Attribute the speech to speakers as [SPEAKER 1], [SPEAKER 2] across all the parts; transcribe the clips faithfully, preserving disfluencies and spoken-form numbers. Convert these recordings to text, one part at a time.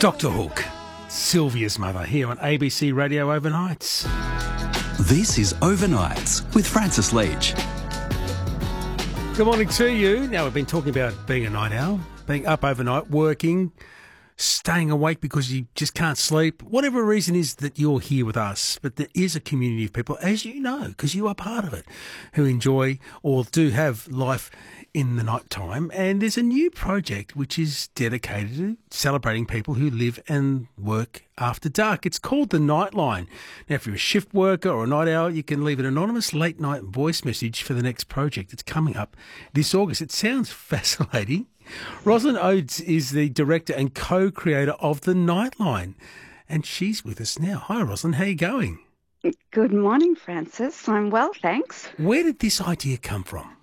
[SPEAKER 1] Doctor Hook, Sylvia's mother, here on A B C Radio Overnights.
[SPEAKER 2] This is Overnights with Francis Leach.
[SPEAKER 1] Good morning to you. Now, we've been talking about being a night owl, being up overnight, working, staying awake because you just can't sleep, whatever reason is that you're here with us. But there is a community of people, as you know, because you are part of it, who enjoy or do have life in the night time. And there's a new project which is dedicated to celebrating people who live and work after dark. It's called The Nightline. Now, if you're a shift worker or a night owl, you can leave an anonymous late night voice message for the next project. It's coming up this August. It sounds fascinating. Rosalind Odes is the director and co-creator of The Nightline, and she's with us now. Hi, Rosalind. How are you going?
[SPEAKER 3] Good morning, Francis. I'm well, thanks.
[SPEAKER 1] Where did this idea come from?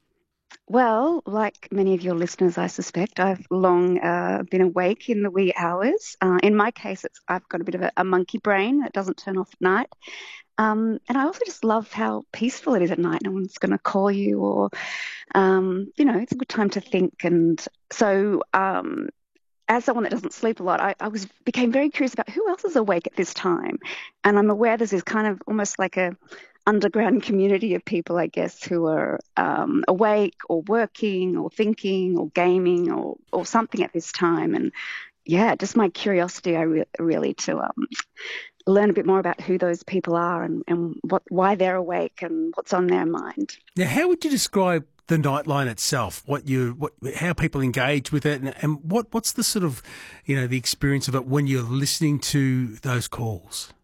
[SPEAKER 3] Well, like many of your listeners, I suspect, I've long uh, been awake in the wee hours. Uh, in my case, it's, I've got a bit of a, a monkey brain that doesn't turn off at night. Um, and I also just love how peaceful it is at night. No one's going to call you or, um, you know, it's a good time to think. And so um, as someone that doesn't sleep a lot, I, I was became very curious about who else is awake at this time. And I'm aware this is kind of almost like a underground community of people, I guess, who are um, awake or working or thinking or gaming or, or something at this time. And yeah, just my curiosity, I re- really to um, learn a bit more about who those people are and, and what why they're awake and what's on their mind.
[SPEAKER 1] Now, how would you describe the Nightline itself? What you, what, how people engage with it, and, and what what's the sort of, you know, the experience of it when you're listening to those calls?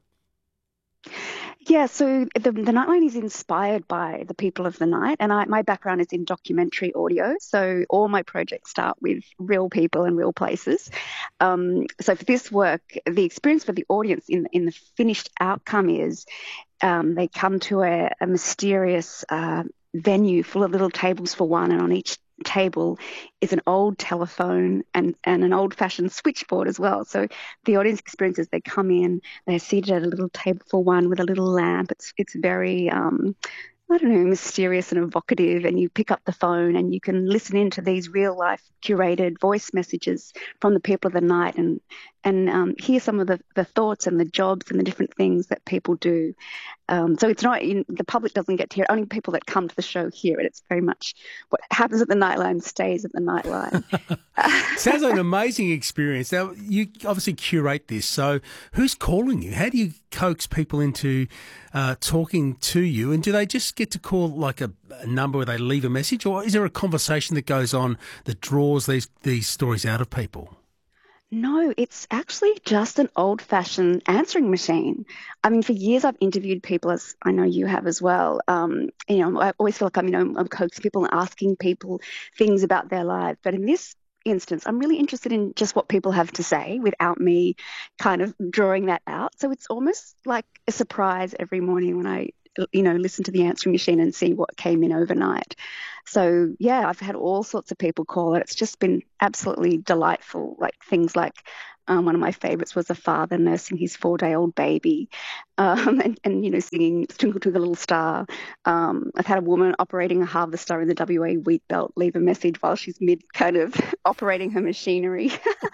[SPEAKER 3] Yeah, so the, the Nightline is inspired by the people of the night, and I, my background is in documentary audio, so all my projects start with real people and real places. Um, so for this work, the experience for the audience in, in the finished outcome is um, they come to a, a mysterious uh, venue full of little tables for one, and on each table is an old telephone and, and an old-fashioned switchboard as well. So the audience experiences, they come in, they're seated at a little table for one with a little lamp. It's it's very, um, I don't know, mysterious and evocative, and you pick up the phone and you can listen into these real-life curated voice messages from the people of the night and and um, hear some of the, the thoughts and the jobs and the different things that people do. Um, so it's not, in, the public doesn't get to hear it. Only people that come to the show hear it. It's very much what happens at the Nightline stays at the Nightline.
[SPEAKER 1] Sounds like an amazing experience. Now, you obviously curate this. So who's calling you? How do you coax people into uh, talking to you? And do they just get to call like a, a number where they leave a message? Or is there a conversation that goes on that draws these, these stories out of people?
[SPEAKER 3] No, it's actually just an old-fashioned answering machine. I mean, for years I've interviewed people, as I know you have as well. Um, you know, I always feel like I'm, you know, I'm coaxing people and asking people things about their lives. But in this instance, I'm really interested in just what people have to say without me kind of drawing that out. So it's almost like a surprise every morning when I, you know, listen to the answering machine and see what came in overnight. So, yeah, I've had all sorts of people call it. It's just been absolutely delightful, like things like um, one of my favourites was a father nursing his four-day-old baby um, and, and, you know, singing Twinkle Twinkle Little Star. Um, I've had a woman operating a harvester in the W A wheat belt leave a message while she's mid kind of operating her machinery.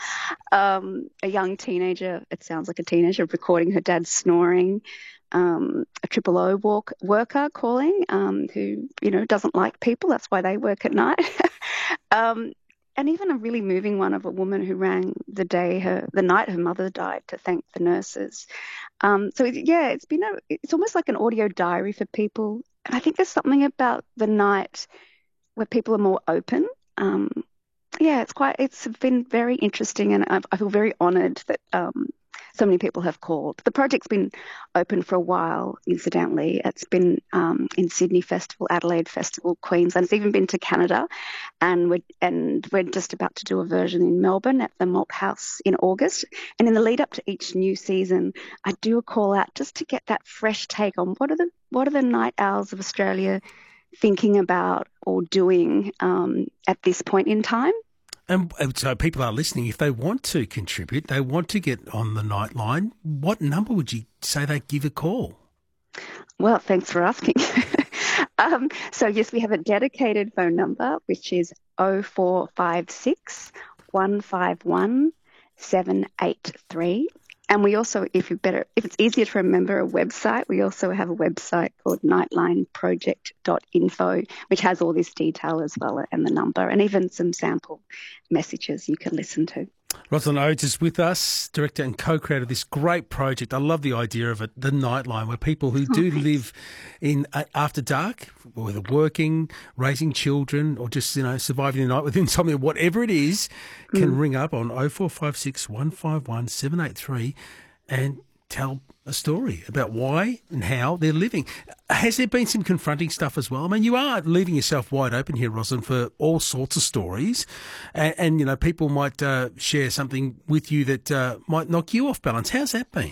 [SPEAKER 3] um, a young teenager, it sounds like a teenager, recording her dad snoring. Um, a triple O walk, worker calling um, who, you know, doesn't like people. That's why they work at night. um, and even a really moving one of a woman who rang the day her, the night her mother died to thank the nurses. Um, so, it, yeah, it's been a, it's almost like an audio diary for people. And I think there's something about the night where people are more open. Um, yeah, it's quite, it's been very interesting, and I, I feel very honoured that um, so many people have called. The project's been open for a while, incidentally. It's been um, in Sydney Festival, Adelaide Festival, Queensland. It's even been to Canada. And we're, and we're just about to do a version in Melbourne at the Malt House in August. And in the lead up to each new season, I do a call out just to get that fresh take on what are the what are the night owls of Australia thinking about or doing um, at this point in time.
[SPEAKER 1] And so people are listening, if they want to contribute, they want to get on the Nightline, what number would you say they give a call?
[SPEAKER 3] Well, thanks for asking. um, so, yes, we have a dedicated phone number, which is oh four five six, one five one, seven eight three. And we also, if you better, if it's easier to remember a website, we also have a website called nightline project dot info, which has all this detail as well, and the number, and even some sample messages you can listen to.
[SPEAKER 1] Rosalind Oates is with us, director and co-creator of this great project. I love the idea of it, the Nightline, where people who do
[SPEAKER 3] Oh,
[SPEAKER 1] live in uh, after dark, whether working, raising children, or just, you know, surviving the night with insomnia, whatever it is, can
[SPEAKER 3] mm.
[SPEAKER 1] ring up on oh four five six, one five one, seven eight three and tell a story about why and how they're living. Has there been some confronting stuff as well? I mean, you are leaving yourself wide open here, Rosalind, for all sorts of stories. And, and you know, people might uh, share something with you that uh, might knock you off balance. How's that been?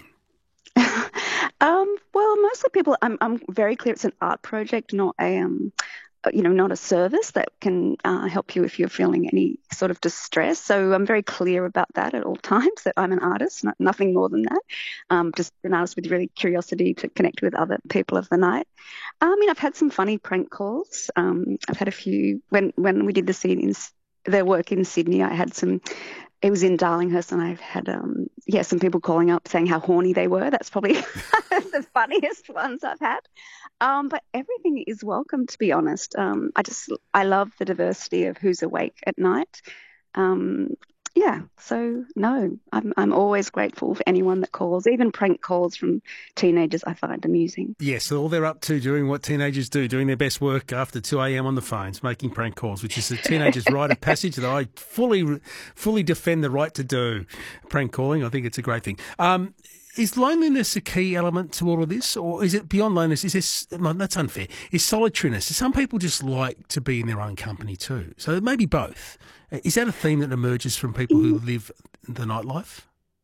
[SPEAKER 3] Um, well, mostly people, I'm, I'm very clear it's an art project, not a, um, uh, you know, not a service that can uh, help you if you're feeling any sort of distress. So I'm very clear about that at all times, that I'm an artist, not, nothing more than that. Um, just an artist with really curiosity to connect with other people of the night. I mean, I've had some funny prank calls. Um, I've had a few, when, when we did the scene in S- their work in Sydney, I had some, it was in Darlinghurst, and I've had, um, yeah, some people calling up saying how horny they were. That's probably the funniest ones I've had. Um, but everything is welcome, to be honest. Um, I just, I love the diversity of who's awake at night. Um, yeah, so no, I'm I'm always grateful for anyone that calls, even prank calls from teenagers I find amusing.
[SPEAKER 1] Yes, so all they're up to doing what teenagers do, doing their best work after two a.m. on the phones, making prank calls, which is a teenager's rite of passage that I fully fully defend the right to do. Prank calling, I think it's a great thing. Um, is loneliness a key element to all of this, or is it beyond loneliness? Is this, well, that's unfair. Is solitariness? Some people just like to be in their own company too. So maybe both. Is that a theme that emerges from people who live the nightlife?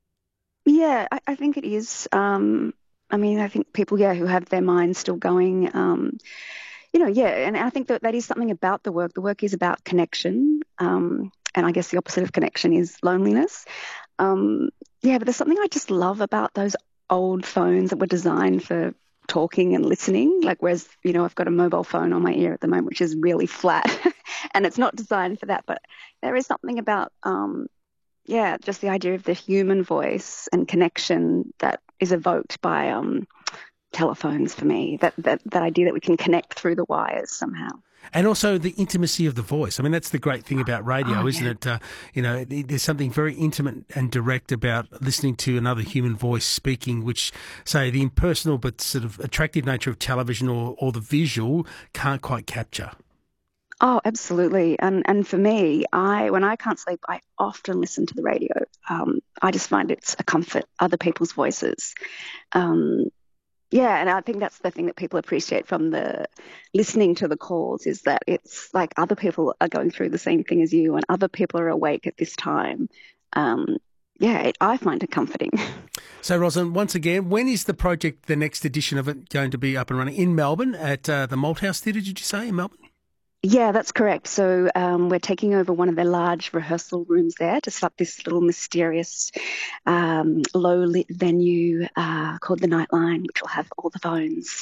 [SPEAKER 3] Yeah, I, I think it is. Um, I mean, I think people, yeah, who have their minds still going, um, you know, yeah, and I think that that is something about the work. The work is about connection, um, and I guess the opposite of connection is loneliness. Um, yeah, but there's something I just love about those old phones that were designed for talking and listening. Like, whereas, you know, I've got a mobile phone on my ear at the moment, which is really flat, and it's not designed for that. But there is something about, um, yeah, just the idea of the human voice and connection that is evoked by um, telephones for me. That, that that idea that we can connect through the wires somehow.
[SPEAKER 1] And also the intimacy of the voice. I mean, that's the great thing about radio,
[SPEAKER 3] Oh,
[SPEAKER 1] isn't
[SPEAKER 3] yeah.
[SPEAKER 1] it? Uh, you know, there's something very intimate and direct about listening to another human voice speaking, which, say, the impersonal but sort of attractive nature of television or, or the visual can't quite capture.
[SPEAKER 3] Oh, absolutely. And and for me, I when I can't sleep, I often listen to the radio. Um, I just find it's a comfort, other people's voices. Um, yeah, and I think that's the thing that people appreciate from the listening to the calls, is that it's like other people are going through the same thing as you, and other people are awake at this time. Um, yeah, it, I find it comforting.
[SPEAKER 1] So, Rosalind, once again, when is the project, the next edition of it, going to be up and running? In Melbourne at uh, the Malthouse Theatre, did you say, in Melbourne?
[SPEAKER 3] Yeah, that's correct. So um, we're taking over one of the large rehearsal rooms there to set up this little mysterious um, low-lit venue uh, called the Nightline, which will have all the phones